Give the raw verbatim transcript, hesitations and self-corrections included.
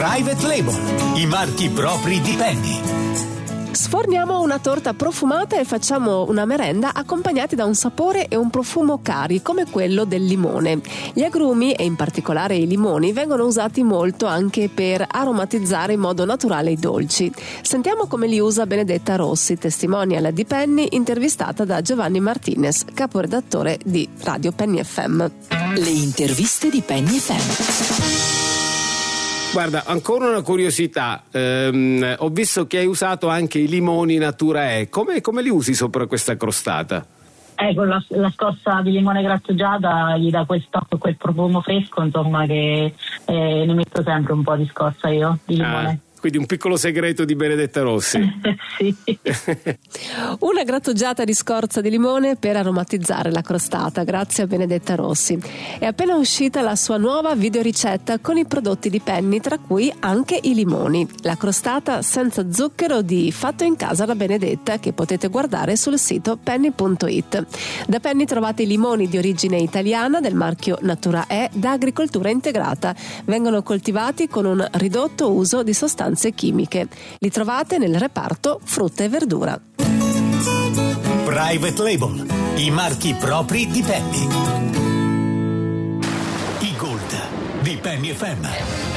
Private Label, i marchi propri di Penny. Sforniamo una torta profumata e facciamo una merenda accompagnati da un sapore e un profumo cari come quello del limone. Gli agrumi e in particolare i limoni vengono usati molto anche per aromatizzare in modo naturale i dolci. Sentiamo come li usa Benedetta Rossi, testimonial di Penny, intervistata da Giovanni Martinez, caporedattore di Radio Penny F M. Le interviste di Penny F M. Guarda, ancora una curiosità, ehm, ho visto che hai usato anche i limoni Natura E, come, come li usi sopra questa crostata? Ecco, la, la scorza di limone grattugiata gli dà quel tocco, quel profumo fresco, insomma, che eh, ne metto sempre un po' di scorza io, di limone. Ah. Quindi un piccolo segreto di Benedetta Rossi. Sì. Una grattugiata di scorza di limone per aromatizzare la crostata, grazie a Benedetta Rossi. È appena uscita la sua nuova videoricetta con i prodotti di Penny, tra cui anche i limoni. La crostata senza zucchero di Fatto in casa da Benedetta, che potete guardare sul sito penny punto it. Da Penny trovate i limoni di origine italiana del marchio Natura E da agricoltura integrata. Vengono coltivati con un ridotto uso di sostanze chimiche. Li trovate nel reparto frutta e verdura. Private Label, i marchi propri di Penny. I Gold di Penny F M.